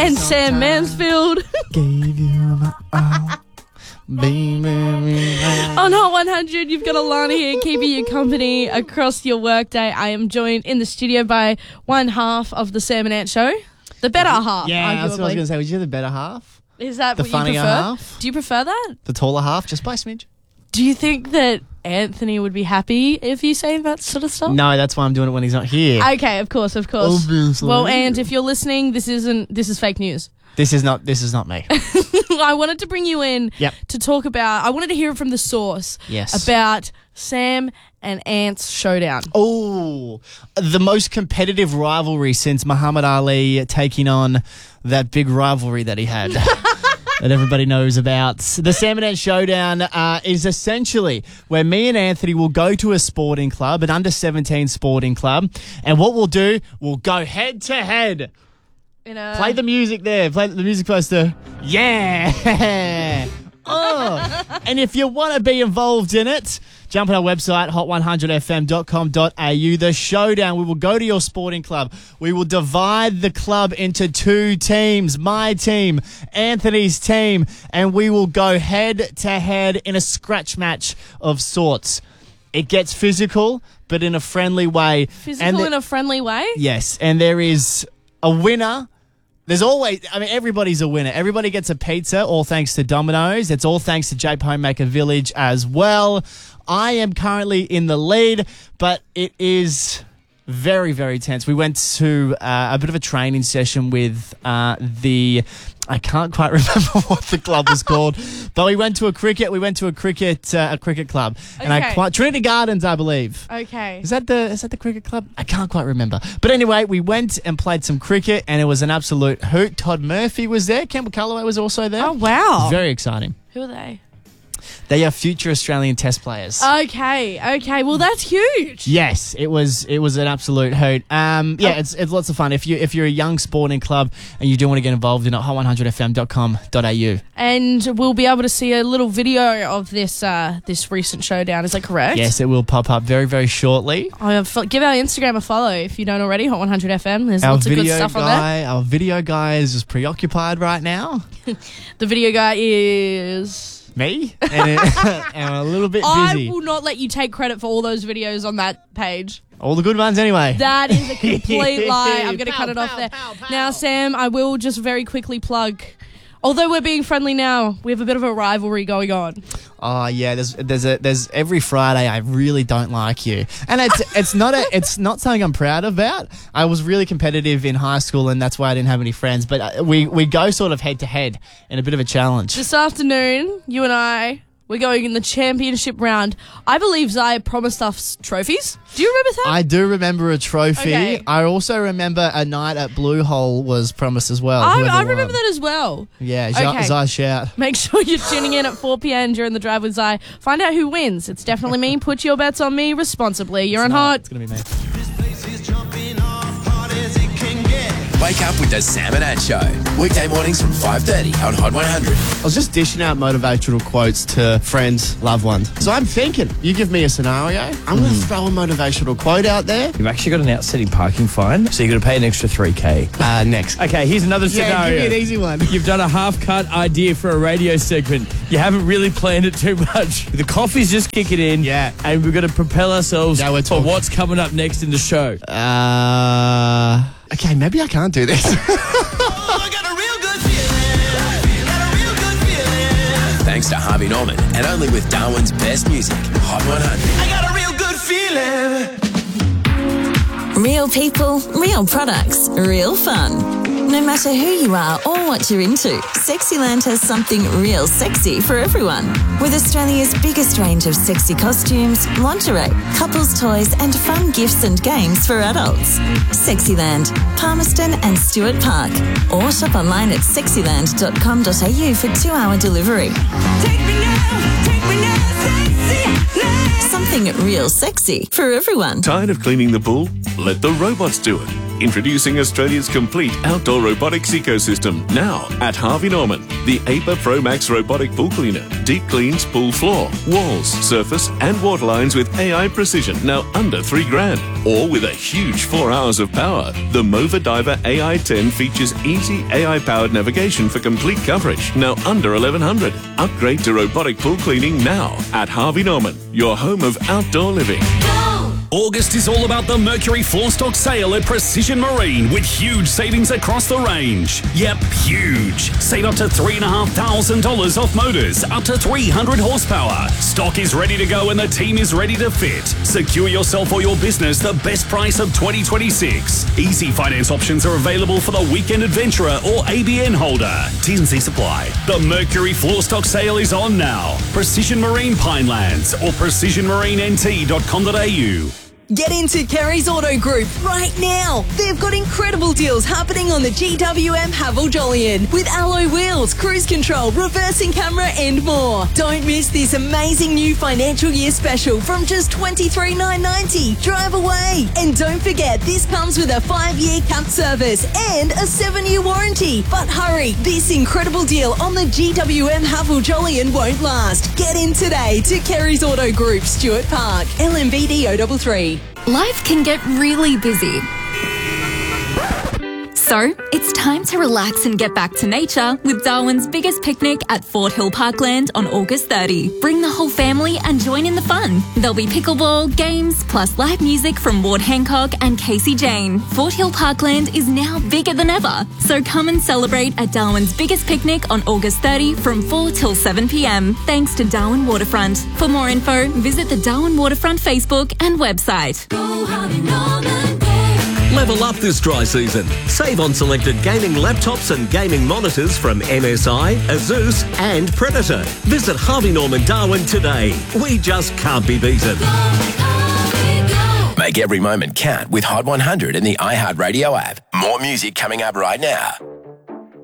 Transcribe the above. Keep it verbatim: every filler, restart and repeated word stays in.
And Sam Mansfield. Gave you my all. On Hot one hundred, you've got Alana here keeping you company across your workday. I am joined in the studio by one half of the Sam and Ant show. The better half, Yeah, arguably. that's what I was going to say. Was you the better half? Is that The what funnier you prefer? half? Do you prefer that? The taller half, just by a smidge? Do you think that Anthony would be happy if you say that sort of stuff? No, that's why I'm doing it when he's not here. Okay, of course, of course. Obviously. Well, and if you're listening, this isn't. This is fake news. This is not. This is not me. I wanted to bring you in Yep. to talk about. I wanted to hear it from the source. Yes. About Sam and Ant's showdown. Oh, the most competitive rivalry since Muhammad Ali taking on that big rivalry that he had. That everybody knows about. The Sam and Ant Showdown uh, is essentially where me and Anthony will go to a sporting club, an under seventeen sporting club, and what we'll do, we'll go head to head. In a, Play the music there. Play the music poster. Yeah. Oh. And if you want to be involved in it, jump on our website, hot one hundred f m dot com dot a u. The showdown, we will go to your sporting club. We will divide the club into two teams, my team, Anthony's team, and we will go head to head in a scratch match of sorts. It gets physical, but in a friendly way. physical And the- in a friendly way? Yes, and there is a winner. There's always, I mean, everybody's a winner. Everybody gets a pizza, all thanks to Domino's. It's all thanks to Jape Homemaker Village as well. I am currently in the lead, but it is very, very tense. We went to uh, a bit of a training session with uh, the... I can't quite remember what the club was called, but we went to a cricket. We went to a cricket uh, a cricket club, and I Okay. quite Trinity Gardens, I believe. Okay. Is that the is that the cricket club? I can't quite remember. But anyway, we went and played some cricket, and it was an absolute hoot. Todd Murphy was there. Campbell Callaway was also there. Oh, wow. Very exciting. Who are they? They are future Australian Test players. Okay, okay. Well, that's huge. Yes, it was. It was an absolute hoot. Um, yeah, Oh. it's it's lots of fun. If you if you're a young sporting club and you do want to get involved in it, hot one hundred f m dot com dot a u. And we'll be able to see a little video of this uh, this recent showdown. Is that correct? Yes, it will pop up very very shortly. Uh, fo- give our Instagram a follow if you don't already. Hot one hundred F M. There's Our lots of video good stuff on there. guy, our video guy is just preoccupied right now. The video guy is. Me and, it, and I'm a little bit busy. I will not let you take credit for all those videos on that page. All the good ones anyway. That is a complete lie. I'm going to Pow, cut it off pow, there. pow, pow. Now, Sam, I will just very quickly plug. Although we're being friendly now, we have a bit of a rivalry going on. Oh yeah, there's there's a there's every Friday I really don't like you, and it's it's not a it's not something I'm proud about. I was really competitive in high school, and that's why I didn't have any friends. But uh, we we go sort of head to head in a bit of a challenge. This afternoon, you and I, we're going in the championship round. I believe Zaya promised us trophies. Do you remember that? I do remember a trophy. Okay. I also remember a night at Blue Hole was promised as well. I, whoever I won. remember that as well. Yeah, Zai Okay. Zai shout. Make sure you're tuning in at four p.m. during the Drive with Zai. Find out who wins. It's definitely me. Put your bets on me responsibly. You're on No, Hot. It's gonna be me. Wake up with the Sam and Ant Show. Weekday mornings from five thirty on Hot one hundred. I was just dishing out motivational quotes to friends, loved ones. So I'm thinking, you give me a scenario, I'm going to throw a motivational quote out there. You've actually got an outstanding parking fine, so you've got to pay an extra three K. Uh, next. Okay, here's another Yeah, scenario. give me an easy one. You've done a half-cut idea for a radio segment. You haven't really planned it too much. The coffee's just kicking in. Yeah. And we've got to propel ourselves Yeah, we're for talking. what's coming up next in the show. Uh, okay, maybe I can't do this. Thanks to Harvey Norman and only with Darwin's best music. Hot one hundred. I got a real good feeling. Real people, real products, real fun. No matter who you are or what you're into, Sexyland has something real sexy for everyone. With Australia's biggest range of sexy costumes, lingerie, couples toys and fun gifts and games for adults. Sexyland, Palmerston and Stuart Park. Or shop online at sexyland dot com dot a u for two-hour delivery. Take me now, take me now, Sexyland. Something real sexy for everyone. Tired of cleaning the pool? Let the robots do it. Introducing Australia's complete outdoor robotics ecosystem. Now at Harvey Norman. The A P A Pro Max robotic pool cleaner. Deep cleans pool floor, walls, surface and water lines with A I precision. Now under three grand. Or with a huge four hours of power. The Mova Diver A I ten features easy A I-powered navigation for complete coverage. Now under eleven hundred. Upgrade to robotic pool cleaning now at Harvey Norman, your home of outdoor living. August is all about the Mercury floor stock sale at Precision Marine with huge savings across the range. Yep, huge. Save up to three thousand five hundred dollars off motors, up to three hundred horsepower. Stock is ready to go and the team is ready to fit. Secure yourself or your business the best price of twenty twenty-six. Easy finance options are available for the weekend adventurer or A B N holder. T's and C's apply. The Mercury floor stock sale is on now. Precision Marine Pinelands or precision marine n t dot com dot a u. Get into Kerry's Auto Group right now. They've got incredible deals happening on the G W M Haval Jolyon with alloy wheels, cruise control, reversing camera and more. Don't miss this amazing new financial year special from just twenty-three thousand nine hundred ninety dollars. Drive away. And don't forget, this comes with a five-year cap service and a seven-year warranty. But hurry, this incredible deal on the G W M Haval Jolyon won't last. Get in today to Kerry's Auto Group, Stuart Park, L M B D zero three three. Life can get really busy. So, it's time to relax and get back to nature with Darwin's biggest picnic at Fort Hill Parkland on August thirtieth. Bring the whole family and join in the fun. There'll be pickleball, games, plus live music from Ward Hancock and Casey Jane. Fort Hill Parkland is now bigger than ever. So come and celebrate at Darwin's biggest picnic on August thirtieth from four till seven p m. Thanks to Darwin Waterfront. For more info, visit the Darwin Waterfront Facebook and website. Go Harvey Norman. Level up this dry season. Save on selected gaming laptops and gaming monitors from M S I, Asus and Predator. Visit Harvey Norman Darwin today. We just can't be beaten. Make every moment count with Hot one hundred in the iHeartRadio app. More music coming up right now.